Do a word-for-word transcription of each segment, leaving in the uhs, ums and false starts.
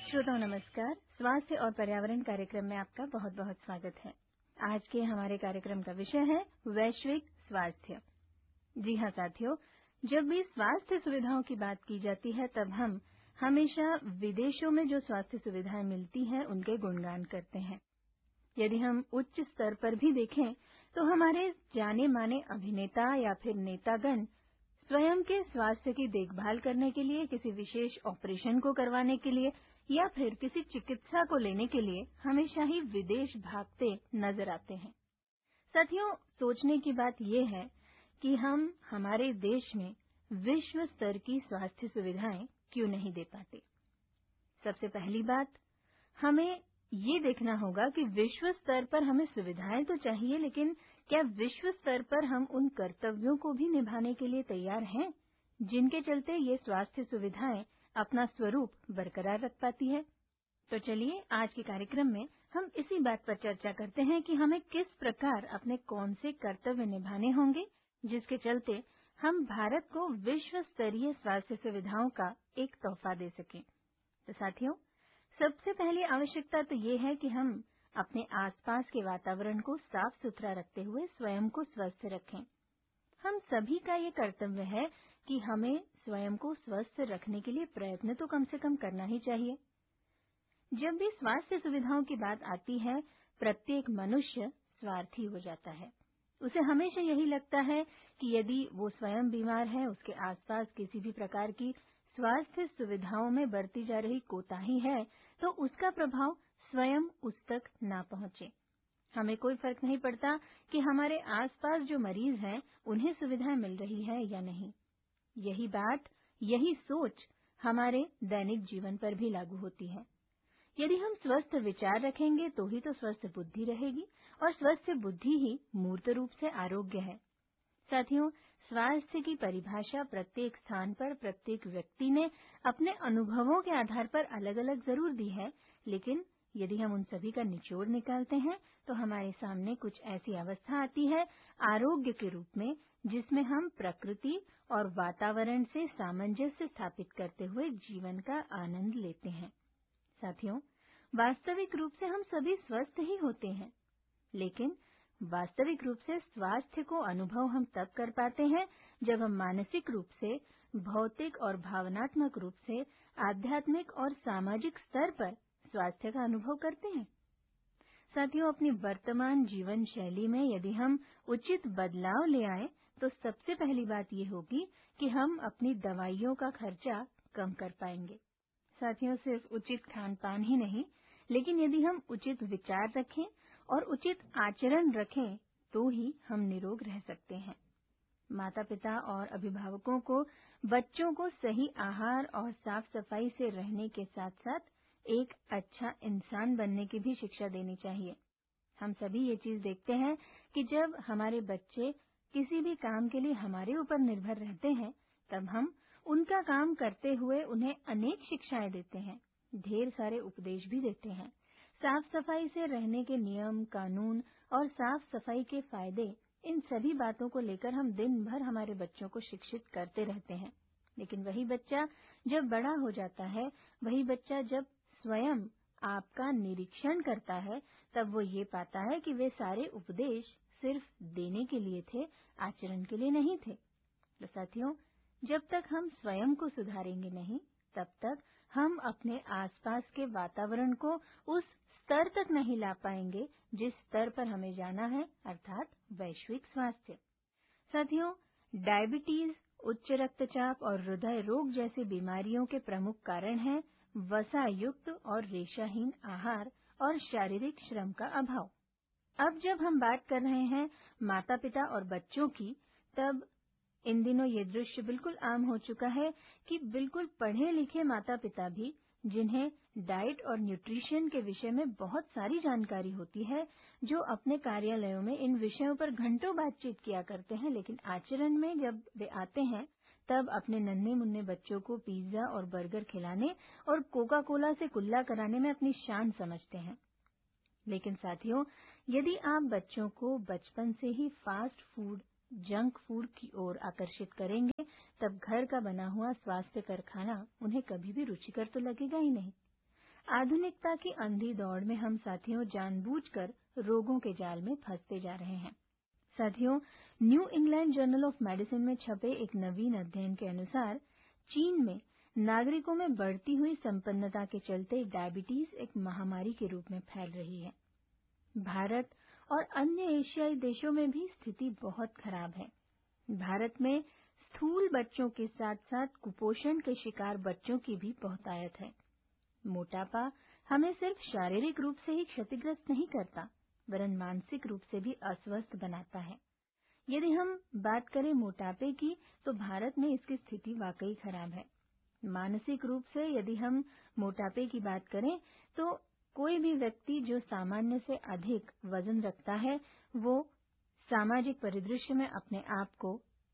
श्रोताओं नमस्कार। स्वास्थ्य और पर्यावरण कार्यक्रम में आपका बहुत बहुत स्वागत है। आज के हमारे कार्यक्रम का विषय है वैश्विक स्वास्थ्य। जी हाँ साथियों, जब भी स्वास्थ्य सुविधाओं की बात की जाती है तब हम हमेशा विदेशों में जो स्वास्थ्य सुविधाएं मिलती हैं उनके गुणगान करते हैं। यदि हम उच्च स्तर पर भी देखें तो हमारे जाने माने अभिनेता या फिर नेतागण स्वयं के स्वास्थ्य की देखभाल करने के लिए, किसी विशेष ऑपरेशन को करवाने के लिए या फिर किसी चिकित्सा को लेने के लिए हमेशा ही विदेश भागते नजर आते हैं। साथियों, सोचने की बात यह है कि हम हमारे देश में विश्व स्तर की स्वास्थ्य सुविधाएं क्यों नहीं दे पाते। सबसे पहली बात, हमें ये देखना होगा कि विश्व स्तर पर हमें सुविधाएं तो चाहिए, लेकिन क्या विश्व स्तर पर हम उन कर्तव्यों को भी निभाने के लिए तैयार हैं जिनके चलते ये स्वास्थ्य सुविधाएं अपना स्वरूप बरकरार रख पाती है। तो चलिए आज के कार्यक्रम में हम इसी बात पर चर्चा करते हैं कि हमें किस प्रकार अपने कौन से कर्तव्य निभाने होंगे जिसके चलते हम भारत को विश्व स्तरीय स्वास्थ्य सुविधाओं का एक तोहफा दे सकें। तो साथियों, सबसे पहली आवश्यकता तो ये है कि हम अपने आसपास के वातावरण को साफ सुथरा रखते हुए स्वयं को स्वस्थ रखें। हम सभी का ये कर्तव्य है कि हमें स्वयं को स्वस्थ रखने के लिए प्रयत्न तो कम से कम करना ही चाहिए। जब भी स्वास्थ्य सुविधाओं की बात आती है, प्रत्येक मनुष्य स्वार्थी हो जाता है। उसे हमेशा यही लगता है कि यदि वो स्वयं बीमार है, उसके आसपास किसी भी प्रकार की स्वास्थ्य सुविधाओं में बरती जा रही कोताही है, तो उसका प्रभाव स्वयं उस तक ना पहुंचे। हमें कोई फर्क नहीं पड़ता कि हमारे आसपास जो मरीज हैं उन्हें सुविधाएं मिल रही है या नहीं। यही बात, यही सोच हमारे दैनिक जीवन पर भी लागू होती है। यदि हम स्वस्थ विचार रखेंगे तो ही तो स्वस्थ बुद्धि रहेगी, और स्वस्थ बुद्धि ही मूर्त रूप से आरोग्य है। साथियों, स्वास्थ्य की परिभाषा प्रत्येक स्थान पर प्रत्येक व्यक्ति ने अपने अनुभवों के आधार पर अलग अलग जरूर दी है, लेकिन यदि हम उन सभी का निचोड़ निकालते हैं तो हमारे सामने कुछ ऐसी अवस्था आती है आरोग्य के रूप में, जिसमें हम प्रकृति और वातावरण से सामंजस्य स्थापित करते हुए जीवन का आनंद लेते हैं। साथियों, वास्तविक रूप से हम सभी स्वस्थ ही होते हैं, लेकिन वास्तविक रूप से स्वास्थ्य को अनुभव हम तब कर पाते हैं जब हम मानसिक रूप से, भौतिक और भावनात्मक रूप से, आध्यात्मिक और सामाजिक स्तर पर स्वास्थ्य का अनुभव करते हैं। साथियों, अपनी वर्तमान जीवन शैली में यदि हम उचित बदलाव ले आए तो सबसे पहली बात ये होगी कि हम अपनी दवाइयों का खर्चा कम कर पाएंगे। साथियों, सिर्फ उचित खान पान ही नहीं, लेकिन यदि हम उचित विचार रखें और उचित आचरण रखें तो ही हम निरोग रह सकते हैं। माता पिता और अभिभावकों को बच्चों को सही आहार और साफ सफाई से रहने के साथ साथ एक अच्छा इंसान बनने की भी शिक्षा देनी चाहिए। हम सभी ये चीज देखते हैं कि जब हमारे बच्चे किसी भी काम के लिए हमारे ऊपर निर्भर रहते हैं, तब हम उनका काम करते हुए उन्हें अनेक शिक्षाएं देते हैं, ढेर सारे उपदेश भी देते हैं। साफ सफाई से रहने के नियम, कानून और साफ सफाई के फायदे, इन सभी बातों को लेकर हम दिन भर हमारे बच्चों को शिक्षित करते रहते हैं। लेकिन वही बच्चा जब बड़ा हो जाता है, वही बच्चा जब स्वयं आपका निरीक्षण करता है, तब वो ये पाता है कि वे सारे उपदेश सिर्फ देने के लिए थे, आचरण के लिए नहीं थे। तो साथियों, जब तक हम स्वयं को सुधारेंगे नहीं, तब तक हम अपने आसपास के वातावरण को उस स्तर तक नहीं ला पाएंगे जिस स्तर पर हमें जाना है, अर्थात वैश्विक स्वास्थ्य। साथियों, डायबिटीज, उच्च रक्तचाप और हृदय रोग जैसी बीमारियों के प्रमुख कारण हैं वसा युक्त और रेशाहीन आहार और शारीरिक श्रम का अभाव। अब जब हम बात कर रहे हैं माता पिता और बच्चों की, तब इन दिनों ये दृश्य बिल्कुल आम हो चुका है कि बिल्कुल पढ़े लिखे माता पिता भी, जिन्हें डाइट और न्यूट्रिशन के विषय में बहुत सारी जानकारी होती है, जो अपने कार्यालयों में इन विषयों पर घंटों बातचीत किया करते हैं, लेकिन आचरण में जब वे आते हैं तब अपने नन्हे मुन्ने बच्चों को पिज्जा और बर्गर खिलाने और कोका कोला से कुल्ला कराने में अपनी शान समझते हैं। लेकिन साथियों, यदि आप बच्चों को बचपन से ही फास्ट फूड, जंक फूड की ओर आकर्षित करेंगे, तब घर का बना हुआ स्वास्थ्यकर खाना उन्हें कभी भी रुचिकर तो लगेगा ही नहीं। आधुनिकता की अंधी दौड़ में हम साथियों जानबूझकर रोगों के जाल में फंसते जा रहे हैं। साथियों, new England journal of medicine में छपे एक नवीन अध्ययन के अनुसार चीन में नागरिकों में बढ़ती हुई संपन्नता के चलते डायबिटीज एक महामारी के रूप में फैल रही है। भारत और अन्य एशियाई देशों में भी स्थिति बहुत खराब है। भारत में स्थूल बच्चों के साथ साथ कुपोषण के शिकार बच्चों की भी बहुतायत है। मोटापा हमें सिर्फ शारीरिक रूप से ही क्षतिग्रस्त नहीं करता, वरन मानसिक रूप से भी अस्वस्थ बनाता है। यदि हम बात करें मोटापे की, तो भारत में इसकी स्थिति वाकई खराब है। मानसिक रूप से यदि हम मोटापे की बात करें, तो कोई भी व्यक्ति जो सामान्य से अधिक वजन रखता है, वो सामाजिक परिदृश्य में अपने आप को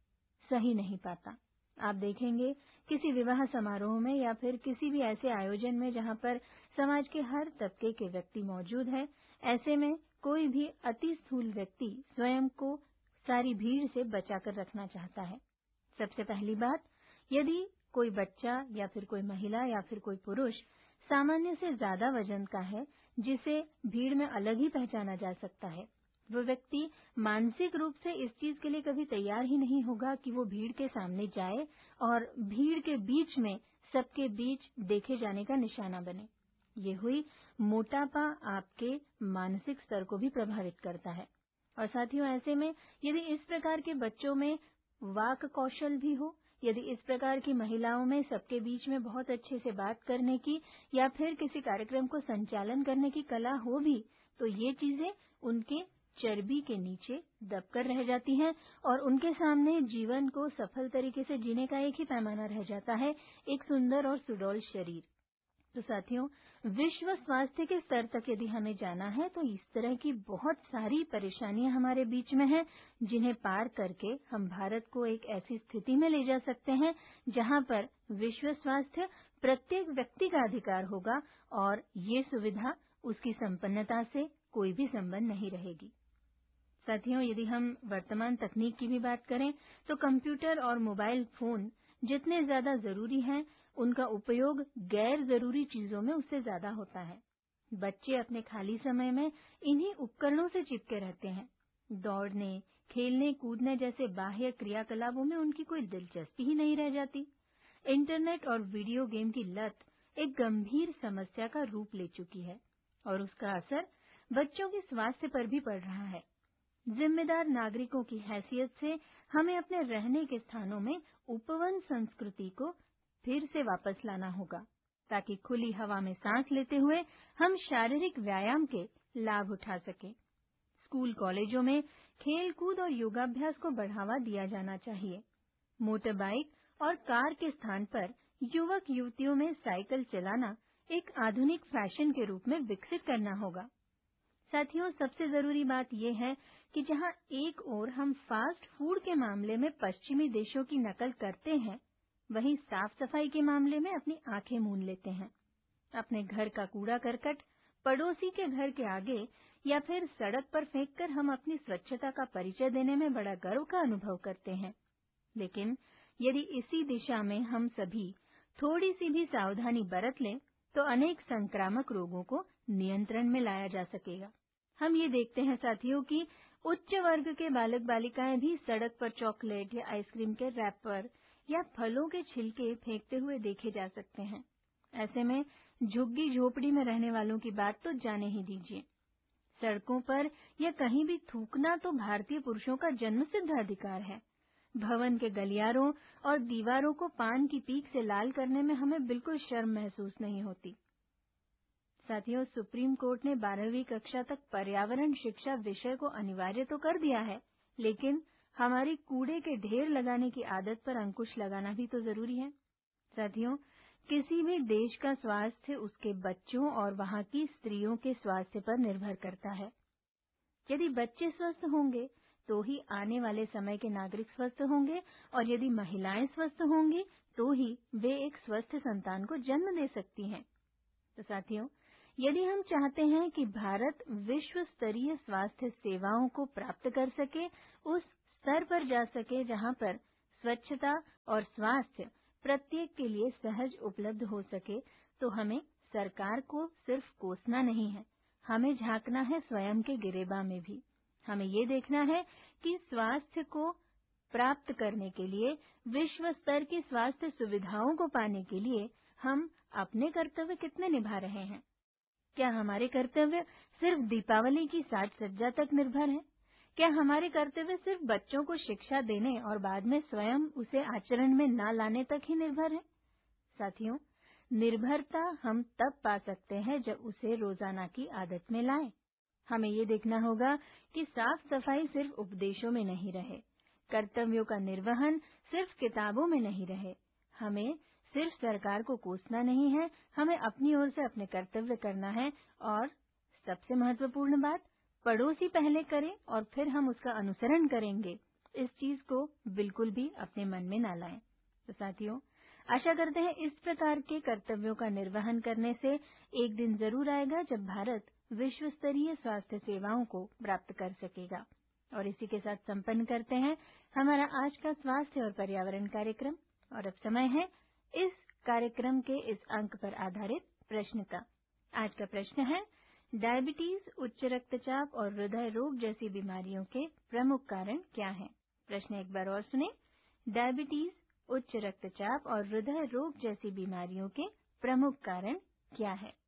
सही नहीं पाता। आप देखेंगे किसी विवाह समारोह में या फिर किसी भी ऐसे आयोजन में जहां पर समाज के हर तबके के व्यक्ति मौजूद है, ऐसे में कोई भी अति स्थूल व्यक्ति स्वयं को सारी भीड़ से बचाकर रखना चाहता है। सबसे पहली बात, यदि कोई बच्चा या फिर कोई महिला या फिर कोई पुरुष सामान्य से ज्यादा वजन का है, जिसे भीड़ में अलग ही पहचाना जा सकता है, वो व्यक्ति मानसिक रूप से इस चीज के लिए कभी तैयार ही नहीं होगा कि वो भीड़ के सामने जाए और भीड़ के बीच में सबके बीच देखे जाने का निशाना बने। ये हुई मोटापा आपके मानसिक स्तर को भी प्रभावित करता है। और साथियों, ऐसे में यदि इस प्रकार के बच्चों में वाक कौशल भी हो, यदि इस प्रकार की महिलाओं में सबके बीच में बहुत अच्छे से बात करने की या फिर किसी कार्यक्रम को संचालन करने की कला हो भी, तो ये चीजें उनके चर्बी के नीचे दबकर रह जाती हैं और उनके सामने जीवन को सफल तरीके से जीने का एक ही पैमाना रह जाता है, एक सुंदर और सुडौल शरीर। तो साथियों, विश्व स्वास्थ्य के स्तर तक यदि हमें जाना है, तो इस तरह की बहुत सारी परेशानियां हमारे बीच में हैं, जिन्हें पार करके हम भारत को एक ऐसी स्थिति में ले जा सकते हैं जहां पर विश्व स्वास्थ्य प्रत्येक व्यक्ति का अधिकार होगा और ये सुविधा उसकी संपन्नता से कोई भी संबंध नहीं रहेगी। साथियों, यदि हम वर्तमान तकनीक की भी बात करें, तो कंप्यूटर और मोबाइल फोन जितने ज्यादा जरूरी हैं, उनका उपयोग गैर जरूरी चीजों में उससे ज्यादा होता है। बच्चे अपने खाली समय में इन्हीं उपकरणों से चिपके रहते हैं। दौड़ने, खेलने, कूदने जैसे बाह्य क्रियाकलापों में उनकी कोई दिलचस्पी ही नहीं रह जाती। इंटरनेट और वीडियो गेम की लत एक गंभीर समस्या का रूप ले चुकी है और उसका असर बच्चों के स्वास्थ्य पर भी पड़ रहा है। जिम्मेदार नागरिकों की हैसियत से हमें अपने रहने के स्थानों में उपवन संस्कृति को फिर से वापस लाना होगा, ताकि खुली हवा में सांस लेते हुए हम शारीरिक व्यायाम के लाभ उठा सकें। स्कूल कॉलेजों में खेल कूद और योगाभ्यास को बढ़ावा दिया जाना चाहिए। मोटर बाइक और कार के स्थान पर युवक युवतियों में साइकिल चलाना एक आधुनिक फैशन के रूप में विकसित करना होगा। साथियों, सबसे जरूरी बात यह है कि जहां एक ओर हम फास्ट फूड के मामले में पश्चिमी देशों की नकल करते हैं, वहीं साफ सफाई के मामले में अपनी आंखें मूंद लेते हैं। अपने घर का कूड़ा करकट पड़ोसी के घर के आगे या फिर सड़क पर फेंककर हम अपनी स्वच्छता का परिचय देने में बड़ा गर्व का अनुभव करते हैं। लेकिन यदि इसी दिशा में हम सभी थोड़ी सी भी सावधानी बरत लें, तो अनेक संक्रामक रोगों को नियंत्रण में लाया जा सकेगा। हम ये देखते हैं साथियों कि उच्च वर्ग के बालक बालिकाएं भी सड़क पर चॉकलेट या आइसक्रीम के रैपर या फलों के छिलके फेंकते हुए देखे जा सकते हैं। ऐसे में झुग्गी झोपड़ी में रहने वालों की बात तो जाने ही दीजिए। सड़कों पर या कहीं भी थूकना तो भारतीय पुरुषों का जन्मसिद्ध अधिकार है। भवन के गलियारों और दीवारों को पान की पीक से लाल करने में हमें बिल्कुल शर्म महसूस नहीं होती। साथियों, सुप्रीम कोर्ट ने बारहवीं कक्षा तक पर्यावरण शिक्षा विषय को अनिवार्य तो कर दिया है, लेकिन हमारी कूड़े के ढेर लगाने की आदत पर अंकुश लगाना भी तो जरूरी है। साथियों, किसी भी देश का स्वास्थ्य उसके बच्चों और वहां की स्त्रियों के स्वास्थ्य पर निर्भर करता है। यदि बच्चे स्वस्थ होंगे तो ही आने वाले समय के नागरिक स्वस्थ होंगे और यदि महिलाएं स्वस्थ होंगी तो ही वे एक स्वस्थ संतान को जन्म दे सकती हैं। तो साथियों, यदि हम चाहते हैं कि भारत विश्व स्तरीय स्वास्थ्य सेवाओं को प्राप्त कर सके, उस स्तर पर जा सके जहां पर स्वच्छता और स्वास्थ्य प्रत्येक के लिए सहज उपलब्ध हो सके, तो हमें सरकार को सिर्फ कोसना नहीं है, हमें झांकना है स्वयं के गिरेबा में भी। हमें ये देखना है कि स्वास्थ्य को प्राप्त करने के लिए, विश्व स्तर की स्वास्थ्य सुविधाओं को पाने के लिए हम अपने कर्तव्य कितने निभा रहे हैं। क्या हमारे कर्तव्य सिर्फ दीपावली की साज सज्जा तक निर्भर है? क्या हमारे कर्तव्य सिर्फ बच्चों को शिक्षा देने और बाद में स्वयं उसे आचरण में न लाने तक ही निर्भर है? साथियों, निर्भरता हम तब पा सकते हैं जब उसे रोजाना की आदत में लाएं। हमें ये देखना होगा कि साफ सफाई सिर्फ उपदेशों में नहीं रहे, कर्तव्यों का निर्वहन सिर्फ किताबों में नहीं रहे। हमें सिर्फ सरकार को कोसना नहीं है, हमें अपनी ओर से अपने कर्तव्य करना है। और सबसे महत्वपूर्ण बात, पड़ोसी पहले करे और फिर हम उसका अनुसरण करेंगे, इस चीज को बिल्कुल भी अपने मन में न लाएं। तो साथियों, आशा करते हैं इस प्रकार के कर्तव्यों का निर्वहन करने से एक दिन जरूर आएगा जब भारत विश्व स्तरीय स्वास्थ्य सेवाओं को प्राप्त कर सकेगा। और इसी के साथ संपन्न करते हैं हमारा आज का स्वास्थ्य और पर्यावरण कार्यक्रम। और अब समय है इस कार्यक्रम के इस अंक पर आधारित प्रश्न का। आज का प्रश्न है, डायबिटीज, उच्च रक्तचाप और हृदय रोग जैसी बीमारियों के प्रमुख कारण क्या हैं? प्रश्न एक बार और सुने। डायबिटीज, उच्च रक्तचाप और हृदय रोग जैसी बीमारियों के प्रमुख कारण क्या है?